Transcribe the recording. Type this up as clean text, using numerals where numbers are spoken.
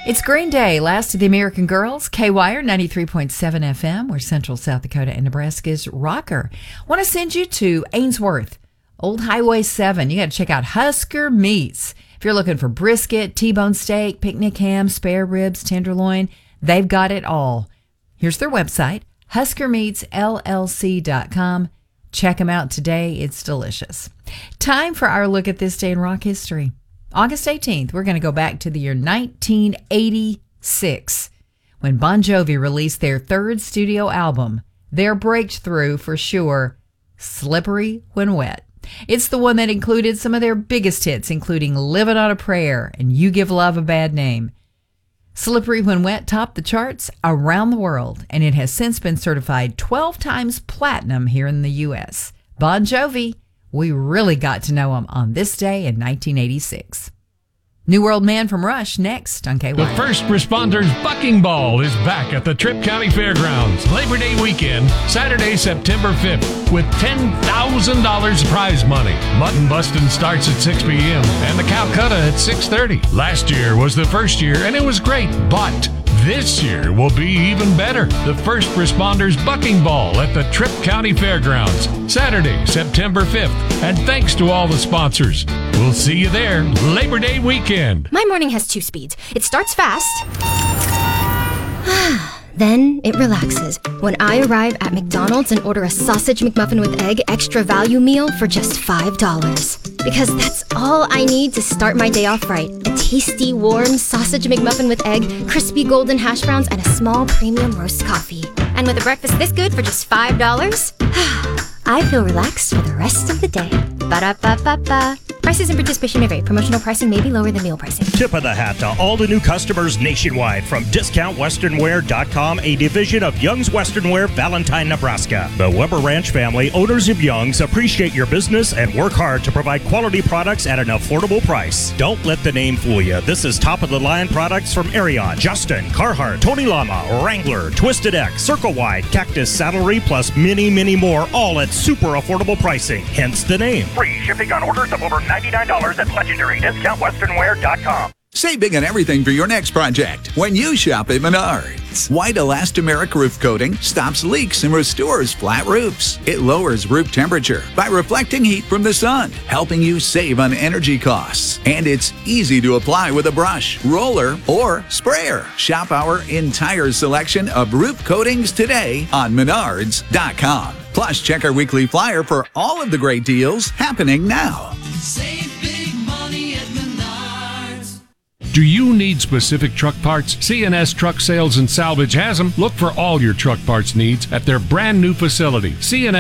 It's Green Day, Last of the American Girls, K-Wire 93.7 FM, where Central South Dakota and Nebraska's rocker. Want to send you to Ainsworth, Old Highway 7. You got to check out Husker Meats. If you're looking for brisket, T-bone steak, picnic ham, spare ribs, tenderloin, they've got it all. Here's their website, huskermeatsllc.com. Check them out today. It's delicious. Time for our look at this day in rock history. August 18th, we're going to go back to the year 1986 when Bon Jovi released their third studio album, their breakthrough for sure, Slippery When Wet. It's the one that included some of their biggest hits, including Living on a Prayer and You Give Love a Bad Name. Slippery When Wet topped the charts around the world, and it has since been certified 12 times platinum here in the U.S. Bon Jovi, we really got to know him on this day in 1986. New World Man from Rush next on KY. The First Responders Bucking Ball is back at the Tripp County Fairgrounds Labor Day weekend, Saturday, September 5th, with $10,000 prize money. Mutton busting starts at 6 p.m. and the Calcutta at 6:30. Last year was the first year, and it was great, but this year will be even better. The First Responders Bucking Ball at the Tripp County Fairgrounds, Saturday, September 5th. And thanks to all the sponsors. We'll see you there Labor Day weekend. My morning has two speeds. It starts fast, then it relaxes when I arrive at McDonald's and order a sausage McMuffin with egg extra value meal for just $5. Because that's all I need to start my day off right. A tasty, warm sausage McMuffin with egg, crispy golden hash browns, and a small premium roast coffee. And with a breakfast this good for just $5, I feel relaxed for the rest of the day. Ba-da-ba-ba-ba. Prices and participation may vary. Promotional pricing may be lower than meal pricing. Tip of the hat to all the new customers nationwide from DiscountWesternwear.com, a division of Young's Western Wear, Valentine, Nebraska. The Weber Ranch family, owners of Young's, appreciate your business and work hard to provide quality products at an affordable price. Don't let the name fool you. This is top-of-the-line products from Arion, Justin, Carhartt, Tony Lama, Wrangler, Twisted X, Circle Wide, Cactus Saddlery, plus many, many more, all at super affordable pricing. Hence the name. Free shipping on orders of over $99 at legendary DiscountWesternwear.com. Save big on everything for your next project when you shop at Menards. White Elastomeric Roof Coating stops leaks and restores flat roofs. It lowers roof temperature by reflecting heat from the sun, helping you save on energy costs. And it's easy to apply with a brush, roller, or sprayer. Shop our entire selection of roof coatings today on Menards.com. Plus, check our weekly flyer for all of the great deals happening now. Save big money at Menards. Do you need specific truck parts? CNS Truck Sales and Salvage has them. Look for all your truck parts needs at their brand new facility. CNS